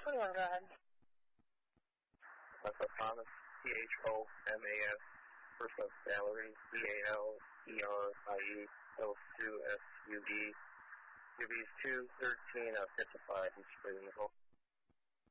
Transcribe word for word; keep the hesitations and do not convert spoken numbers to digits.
twenty-one, go ahead. That's Thomas, T H O M A S, first name Valerie, V A L E R I E, L two S U D. U B's two thirteen, uh, fifty-five, East Spring, Nicole.